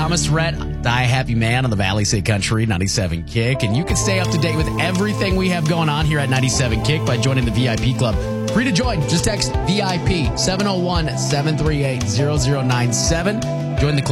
Thomas Rhett, Die Happy Man on the Valley Say Country 97 Kick. And you can stay up to date with everything we have going on here at 97 Kick by joining the VIP Club. Free to join. Just text VIP 701-738-0097. Join the club